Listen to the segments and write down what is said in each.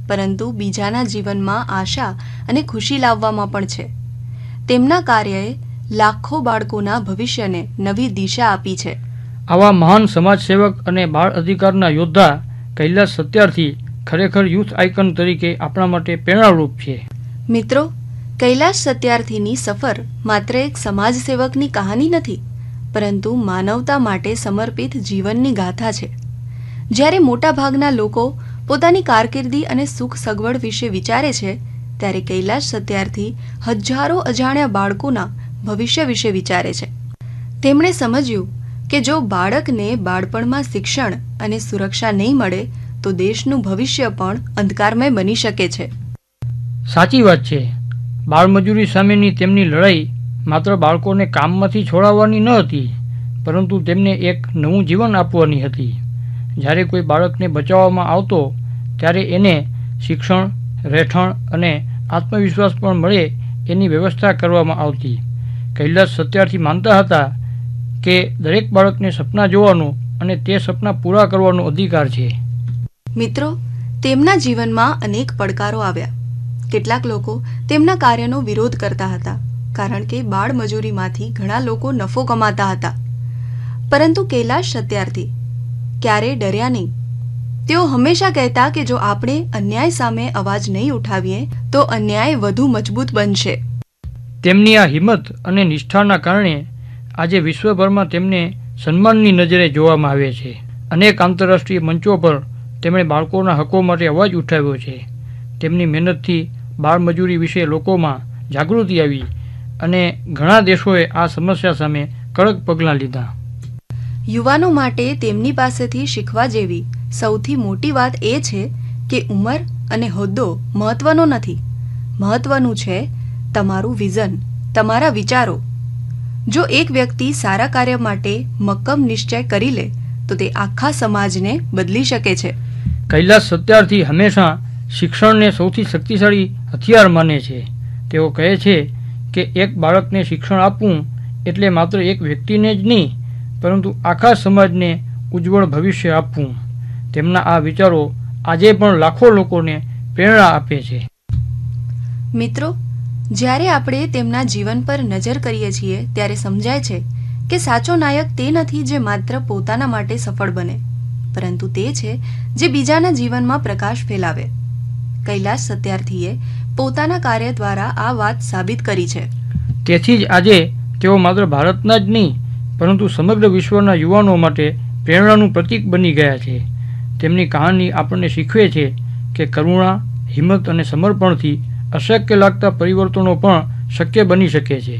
પરંતુ બીજાના જીવનમાં આશા અને ખુશી લાવવામાં પણ છે. તેમના કાર્યએ લાખો બાળકોના ભવિષ્યને નવી દિશા આપી છે. આવા મહાન સમાજસેવક અને બાળ અધિકારના યોદ્ધા કૈલાશ સત્યાર્થી ખરેખર યુથ આઇકન તરીકે આપણા માટે પ્રેરણારૂપ છે. મિત્રો, કૈલાશ સત્યાર્થીની સફર માત્ર એક સમાજસેવકની કહાની નથી, પરંતુ માનવતા માટે સમર્પિત જીવનની ગાથા છે. જ્યારે મોટાભાગના લોકો પોતાની કારકિર્દી અને સુખ સગવડ વિશે વિચારે છે, ત્યારે કૈલાશ સત્યાર્થી હજારો અજાણ્યા બાળકોના ભવિષ્ય વિશે વિચારે છે. તેમણે સમજ્યું કે જો બાળકને બાળપણમાં શિક્ષણ અને સુરક્ષા નહીં મળે તો દેશનું ભવિષ્ય પણ અંધકારમય બની શકે છે. સાચી વાત છે. બાળમજૂરી સામેની તેમની લડાઈ માત્ર બાળકોને કામમાંથી છોડાવવાની ન હતી, પરંતુ તેમને એક નવું જીવન આપવાની હતી. જ્યારે કોઈ બાળકને બચાવવામાં આવતો ત્યારે એને શિક્ષણ, રહેઠાણ અને આત્મવિશ્વાસ પણ મળે એની વ્યવસ્થા કરવામાં આવતી. કૈલાશ સત્યાર્થી માનતા હતા કે દરેક બાળકને સપના જોવાનો અને તે સપના પૂરા કરવાનો અધિકાર છે. મિત્રો, તેમના જીવનમાં અનેક પડકારો આવ્યા. કેટલાક લોકો તેમના કાર્યનો વિરોધ કરતા હતા, કારણ કે બાળમજૂરીમાંથી ઘણા લોકો નફો કમાતા હતા. પરંતુ કૈલાશ સત્યાર્થી ક્યારેય ડર્યા નહીં. તેઓ હંમેશા કહેતા કે જો આપણે અન્યાય સામે અવાજ નહીં ઉઠાવીએ તો અન્યાય વધુ મજબૂત બનશે. તેમની આ હિંમત અને નિષ્ઠાના કારણે આજે વિશ્વભરમાં તેમને સન્માનની નજરે જોવામાં આવે છે. અનેક આંતરરાષ્ટ્રીય મંચો પર તેમણે બાળકોના હકો માટે અવાજ ઉઠાવ્યો છે. તેમની મહેનતથી બાળમજૂરી વિશે લોકોમાં જાગૃતિ આવી અને ઘણા દેશોએ આ સમસ્યા સામે કડક પગલાં લીધા. યુવાનો માટે તેમની પાસેથી શીખવા જેવી સૌથી મોટી વાત એ છે કે ઉંમર અને હોદ્દો મહત્વનો નથી. મહત્વનું છે તમારું વિઝન, તમારા વિચારો. જો એક વ્યક્તિ સારા કાર્ય માટે મક્કમ નિશ્ચય કરી લે તો તે આખા સમાજને બદલી શકે છે. કૈલાશ સત્યાર્થી હંમેશા શિક્ષણને સૌથી શક્તિશાળી હથિયાર માને છે. તેઓ કહે છે કે એક બાળકને શિક્ષણ આપવું એટલે માત્ર એક વ્યક્તિને જ નહીં, પરંતુ આખા સમાજને ઉજ્જવળ ભવિષ્ય આપવું. તેમના આ વિચારો આજે પણ લાખો લોકોને પ્રેરણા આપે છે. મિત્રો, જ્યારે આપણે તેમના જીવન પર નજર કરીએ છીએ ત્યારે સમજાય છે કે સાચો નાયક તે નથી જે માત્ર પોતાના માટે સફળ બને, પરંતુ તે છે જે બીજાના જીવનમાં પ્રકાશ ફેલાવે. કૈલાશ સત્યાર્થીએ પોતાના કાર્ય દ્વારા આ વાત સાબિત કરી છે. તેથી જ આજે તેઓ માત્ર ભારતના જ નહીં, પરંતુ સમગ્ર વિશ્વના યુવાનો માટે પ્રેરણાનું પ્રતીક બની ગયા છે. તેમની કહાની આપણને શીખવે છે કે કરુણા, હિંમત અને સમર્પણથી અશક્ય લાગતા પરિવર્તનો પણ શક્ય બની શકે છે.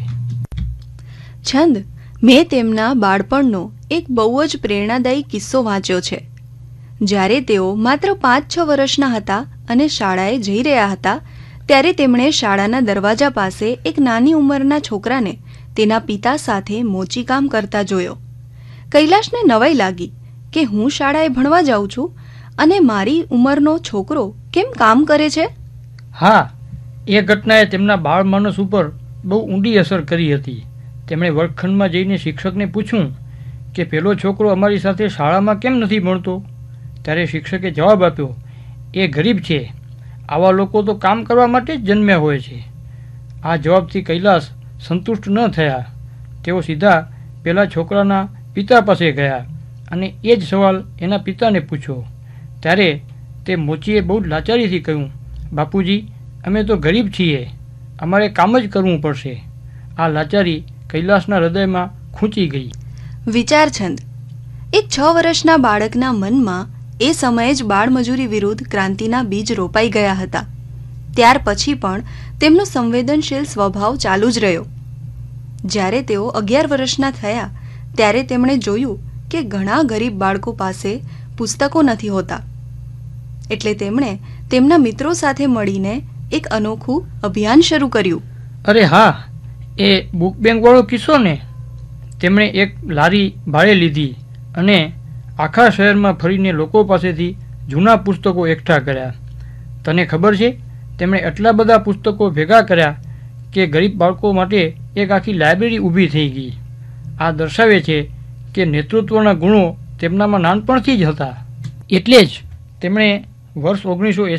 છંદ, મેં તેમના બાળપણનો એક બહુ જ પ્રેરણાદાયી કિસ્સો વાંચ્યો છે. જ્યારે તેઓ માત્ર 5-6 વર્ષના હતા અને શાળાએ જઈ રહ્યા હતા, ત્યારે તેમણે શાળાના દરવાજા પાસે એક નાની ઉંમરના છોકરાને તેના પિતા સાથે મોચીકામ કરતા જોયો. કૈલાશને નવાઈ લાગી કે હું શાળાએ ભણવા જાઉં છું અને મારી ઉંમરનો છોકરો કેમ કામ કરે છે. હા, એ ઘટનાએ તેમના બાળમાનસ ઉપર બહુ ઊંડી અસર કરી હતી. તેમણે વર્ગખંડમાં જઈને શિક્ષકને પૂછ્યું કે પેલો છોકરો અમારી સાથે શાળામાં કેમ નથી ભણતો. ત્યારે શિક્ષકે જવાબ આપ્યો, એ ગરીબ છે, આવા લોકો તો કામ કરવા માટે જ જન્મ્યા હોય છે. આ જવાબથી કૈલાશ સંતુષ્ટ ન થયા. તેઓ સીધા પેલા છોકરાના પિતા પાસે ગયા અને એ જ સવાલ એના પિતાને પૂછ્યો. ત્યારે તે મોચીએ બહુ લાચારીથી કહ્યું, બાપુજી, અમે તો ગરીબ છીએ, અમારે કામ જ કરવું પડશે. આ લાચારી કૈલાશના હૃદયમાં ખૂંચી ગઈ. વિચાર છંદ, એક 6 વર્ષના બાળકના મનમાં એ સમયે જ બાળમજૂરી વિરુદ્ધ ક્રાંતિના બીજ રોપાઈ ગયા હતા. ત્યાર પછી પણ તેમનો સંવેદનશીલ સ્વભાવ ચાલુ જ રહ્યો. જ્યારે તેઓ 11 વર્ષના થયા ત્યારે તેમણે જોયું કે ઘણા ગરીબ બાળકો પાસે પુસ્તકો નથી હોતા. એટલે તેમણે તેમના મિત્રો સાથે મળીને એક અનોખું અભિયાન શરૂ કર્યું. અરે હા, એ બુક બેંક વાળો કિસ્સો ને. તેમણે એક લારી ભાડે લીધી અને આખા શહેરમાં ફરીને લોકો પાસેથી જૂના પુસ્તકો એકઠા કર્યા. તને ખબર છે, તેમણે એટલા બધા પુસ્તકો ભેગા કર્યા કે ગરીબ બાળકો માટે એક આખી લાઇબ્રેરી ઊભી થઈ ગઈ. આ દર્શાવે છે કે નેતૃત્વના ગુણો તેમનામાં નાનપણથી જ હતા. એટલે જ તેમણે વર્ષ 1980